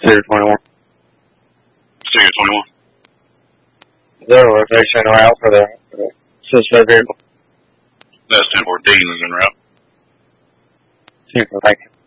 Stinger 21. Stinger 21. Zero rotation route for the suspect vehicle. That's 1014 is en route. Thank you.